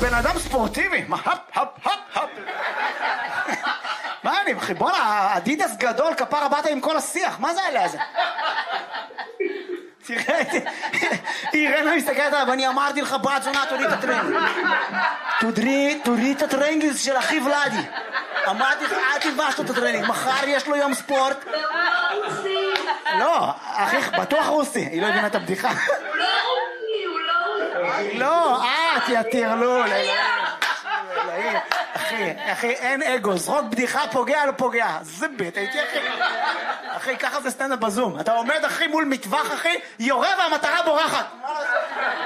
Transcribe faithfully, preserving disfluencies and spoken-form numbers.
בן אדם ספורטיבי, מה, הפ, הפ, הפ, הפ. מה אני, אחי, בוא'נה, אדידס גדול, כפרה באת עם כל השיח, מה זה עליה הזה? תראה, אירנה מסתכלת עליו, אני אמרתי לך, בת זונה, תוריד את הטרנינג. תוריד את הטרנינג של אחי ולדי. אמרתי לך, אל תלבש לו את הטרנינג, מחר יש לו יום ספורט. הוא לא רוסי. לא, אחי, בטוח רוסי, היא לא הבינה את הבדיחה. הוא לא רוסי, הוא לא רוסי. לא, אה, תיאטיר, לא, אחי, אחי, אין אגו, זרוק בדיחה, פוגע, לא פוגע. זה בית, הייתי אחי. אחי, ככה זה סטנדאפ בזום. אתה עומד, אחי, מול מטווח, אחי, יורה והמטרה בורחת.